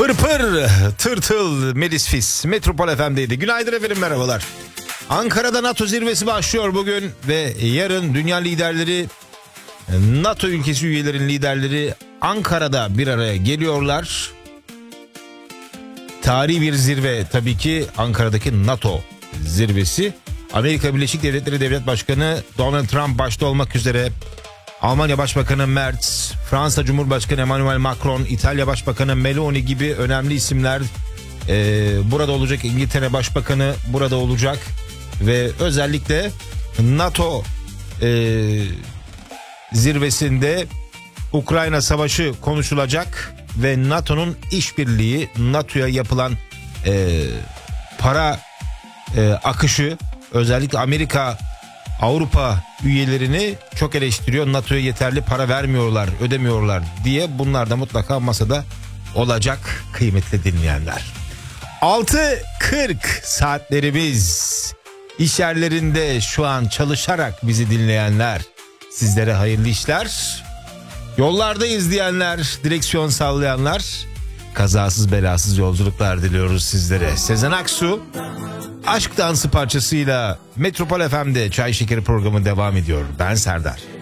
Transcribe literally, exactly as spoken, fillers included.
Pırpır, tırtıl, Melis Fis, Metropol F M'deydi. Günaydın efendim, merhabalar. Ankara'da NATO zirvesi başlıyor bugün ve yarın dünya liderleri, NATO ülkesi üyelerin liderleri Ankara'da bir araya geliyorlar. Tarihi bir zirve tabii ki, Ankara'daki NATO zirvesi. Amerika Birleşik Devletleri Devlet Başkanı Donald Trump başta olmak üzere Almanya Başbakanı Merz, Fransa Cumhurbaşkanı Emmanuel Macron, İtalya Başbakanı Meloni gibi önemli isimler e, burada olacak. İngiltere Başbakanı burada olacak ve özellikle NATO e, zirvesinde Ukrayna Savaşı konuşulacak ve NATO'nun işbirliği, NATO'ya yapılan e, para e, akışı, özellikle Amerika Avrupa üyelerini çok eleştiriyor. NATO'ya yeterli para vermiyorlar, ödemiyorlar diye. Bunlar da mutlaka masada olacak kıymetli dinleyenler. altı kırk saatlerimiz. İş yerlerinde şu an çalışarak bizi dinleyenler, sizlere hayırlı işler. Yollarda izleyenler, direksiyon sallayanlar, kazasız belasız yolculuklar diliyoruz sizlere. Sezen Aksu Aşk Dansı parçasıyla Metropol F M'de Çay Şekeri programı devam ediyor. Ben Serdar.